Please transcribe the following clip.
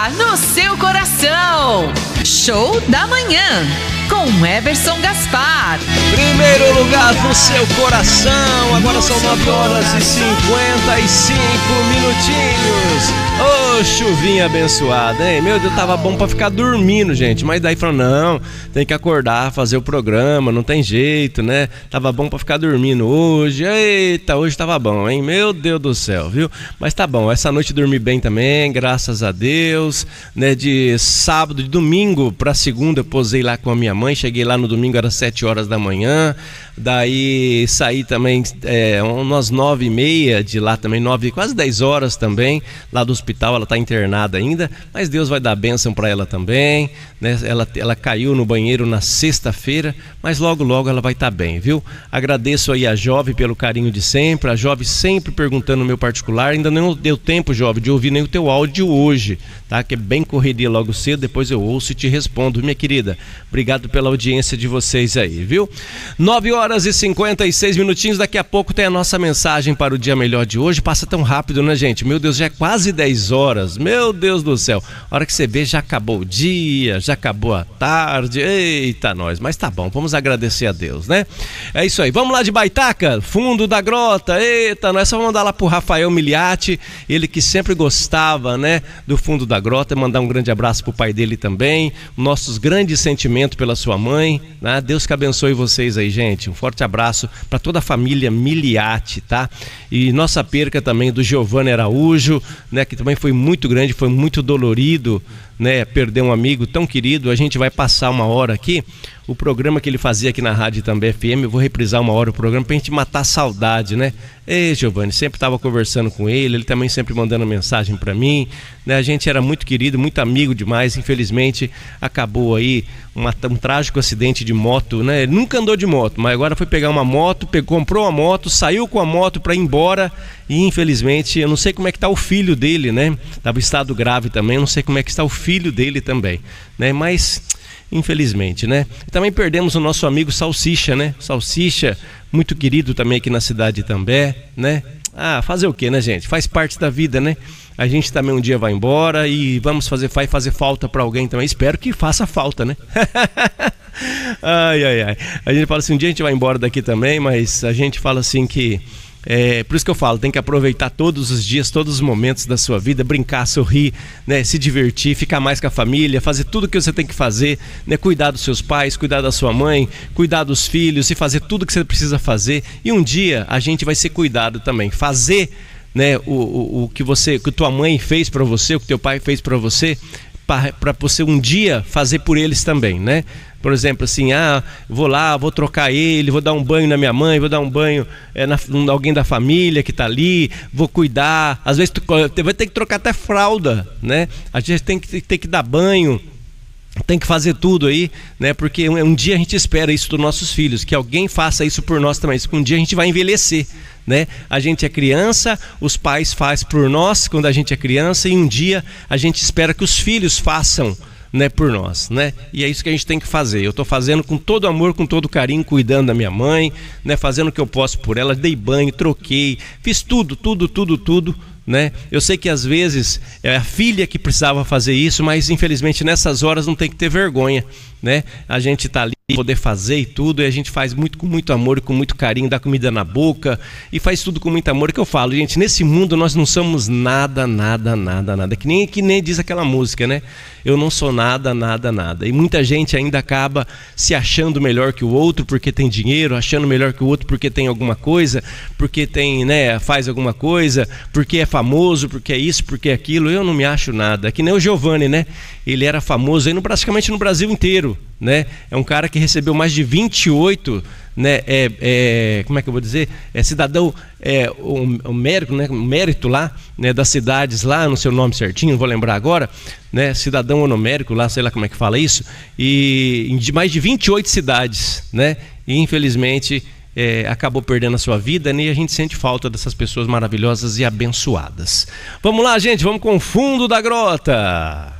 No seu coração, Show da Manhã, com Eberson Gaspar. Primeiro lugar no seu coração, agora são 9h55 minutinhos. Ô, chuvinha abençoada, hein? Meu Deus, tava bom pra ficar dormindo, gente, mas daí falou, não, tem que acordar, fazer o programa, não tem jeito, né? Tava bom pra ficar dormindo hoje, eita, hoje tava bom, hein? Meu Deus do céu, viu? Mas tá bom, essa noite dormi bem também, graças a Deus, né? De sábado, de domingo pra segunda eu posei lá com a minha mãe, cheguei lá no domingo, era 7 horas da manhã, daí saí também umas 9h30 de lá também, quase 10 horas também, lá do hospital, ela tá internada ainda, mas Deus vai dar bênção para ela também, né? Ela caiu no banheiro na sexta-feira, mas logo ela vai estar bem, viu? Agradeço aí a Jove pelo carinho de sempre, a Jove sempre perguntando no meu particular, ainda não deu tempo, Jove, de ouvir nem o teu áudio hoje, tá? Que é bem correria logo cedo, depois eu ouço e te respondo, minha querida. Obrigado pela audiência de vocês aí, viu? 9h56 minutinhos, daqui a pouco tem a nossa mensagem para o dia melhor de hoje. Passa tão rápido, né, gente? Meu Deus, já é quase 10 horas, meu Deus do céu. A hora que você vê, já acabou o dia, já acabou a tarde, eita nós, mas tá bom, vamos agradecer a Deus, né? É isso aí, vamos lá de Baitaca, fundo da grota, eita nós, só vamos mandar lá pro Rafael Miliati, ele que sempre gostava, né, do fundo da grota, mandar um grande abraço pro pai dele também, nossos grandes sentimentos pela sua mãe, né? Deus que abençoe vocês aí, gente, um forte abraço para toda a família Miliati, tá? E nossa perca também do Giovanni Araújo, né, que também foi muito grande, foi muito dolorido, né, perder um amigo tão querido. A gente vai passar uma hora aqui, o programa que ele fazia aqui na Rádio Também FM, eu vou reprisar uma hora o programa pra gente matar a saudade, né? Ei, Giovanni, sempre estava conversando com ele também sempre mandando mensagem para mim, né? A gente era muito querido, muito amigo demais, infelizmente acabou aí um trágico acidente de moto, né? Ele nunca andou de moto, mas agora foi pegar uma moto, comprou uma moto, saiu com a moto para ir embora e infelizmente, eu não sei como é que tá o filho dele, né? Tava em estado grave também, eu não sei como é que está o filho dele também, né? Mas infelizmente, né? Também perdemos o nosso amigo Salsicha, né? Salsicha, muito querido também aqui na cidade de Itambé, né? Ah, fazer o quê, né, gente? Faz parte da vida, né? A gente também um dia vai embora e vai fazer falta para alguém também. Espero que faça falta, né? Ai. A gente fala assim, um dia a gente vai embora daqui também, mas a gente fala assim que... por isso que eu falo, tem que aproveitar todos os dias, todos os momentos da sua vida, brincar, sorrir, né, se divertir, ficar mais com a família, fazer tudo o que você tem que fazer, né, cuidar dos seus pais, cuidar da sua mãe, cuidar dos filhos e fazer tudo o que você precisa fazer. E um dia a gente vai ser cuidado também, fazer, né, o que tua mãe fez para você, o que teu pai fez para você, para você um dia fazer por eles também, né? Por exemplo, assim, vou lá, vou trocar ele, vou dar um banho na minha mãe, vou dar um banho em alguém da família que tá ali, vou cuidar. Às vezes vai ter que trocar até fralda, né? A gente tem que dar banho, tem que fazer tudo aí, né? Porque um dia a gente espera isso dos nossos filhos, que alguém faça isso por nós também, porque um dia a gente vai envelhecer, né? A gente é criança, os pais fazem por nós quando a gente é criança e um dia a gente espera que os filhos façam, né, por nós, né? E é isso que a gente tem que fazer. Eu estou fazendo com todo amor, com todo carinho, cuidando da minha mãe, né, fazendo o que eu posso por ela, dei banho, troquei, fiz tudo, né? Eu sei que às vezes é a filha que precisava fazer isso, mas infelizmente nessas horas não tem que ter vergonha, né? A gente tá ali poder fazer e tudo, e a gente faz com muito amor e com muito carinho, dá comida na boca e faz tudo com muito amor. Que eu falo, gente, nesse mundo nós não somos nada, que nem diz aquela música, né? Eu não sou nada, e muita gente ainda acaba se achando melhor que o outro porque tem dinheiro, achando melhor que o outro porque tem alguma coisa, porque tem, né, faz alguma coisa, porque é famoso, porque é isso, porque é aquilo. Eu não me acho nada, é que nem o Giovanni, né? Ele era famoso aí praticamente no Brasil inteiro, né? É um cara que recebeu mais de 28, né? Como é que eu vou dizer? Cidadão, o mérito, né? O mérito lá, né? Das cidades lá, não sei o nome certinho, não vou lembrar agora, né? Cidadão honomérico lá, sei lá como é que fala isso, e de mais de 28 cidades, né? E infelizmente acabou perdendo a sua vida, né? E a gente sente falta dessas pessoas maravilhosas e abençoadas. Vamos lá, gente, vamos com o fundo da grota.